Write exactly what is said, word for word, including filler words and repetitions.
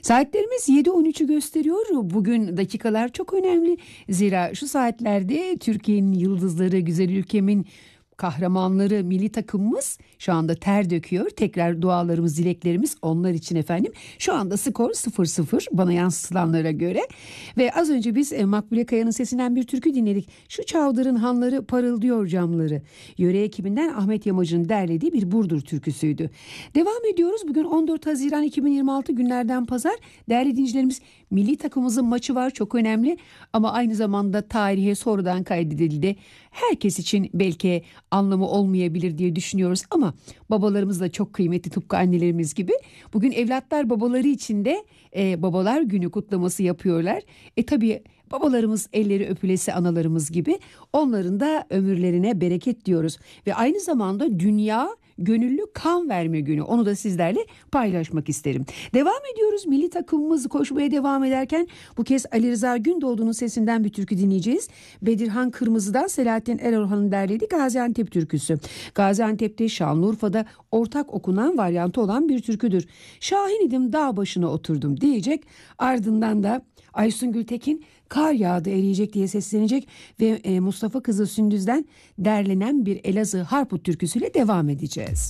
Saatlerimiz yedi on üçü gösteriyor. Bugün dakikalar çok önemli. Zira şu saatlerde Türkiye'nin yıldızları, güzel ülkemin kahramanları, milli takımımız şu anda ter döküyor. Tekrar dualarımız, dileklerimiz onlar için efendim. Şu anda skor sıfır sıfır bana yansıtılanlara göre. Ve az önce biz e, Makbule Kaya'nın sesinden bir türkü dinledik. Şu Çavdar'ın hanları parıldıyor camları. Yöre ekibinden Ahmet Yamacı'nın derlediği bir Burdur türküsüydü. Devam ediyoruz. Bugün on dört Haziran iki bin yirmi altı günlerden pazar. Değerli dinleyicilerimiz, milli takımımızın maçı var, çok önemli. Ama aynı zamanda tarihe sonradan kaydedildi. Herkes için belki anlamı olmayabilir diye düşünüyoruz ama babalarımız da çok kıymetli, tıpkı annelerimiz gibi. Bugün evlatlar babaları için de e, babalar günü kutlaması yapıyorlar. E tabii babalarımız elleri öpülesi analarımız gibi, onların da ömürlerine bereket diyoruz. Ve aynı zamanda dünya gönüllü kan verme günü, onu da sizlerle paylaşmak isterim. Devam ediyoruz, milli takımımız koşmaya devam ederken bu kez Ali Rıza Gündoğdu'nun sesinden bir türkü dinleyeceğiz. Bedirhan Kırmızı'dan Selahattin Erorhan'ın derlediği Gaziantep türküsü. Gaziantep'te, Şanlıurfa'da ortak okunan varyantı olan bir türküdür. Şahin idim dağ başına oturdum diyecek, ardından da Aysun Gültekin kar yağdı eriyecek diye seslenecek ve Mustafa Kızı Sündüz'den derlenen bir Elazığ Harput türküsüyle devam edeceğiz.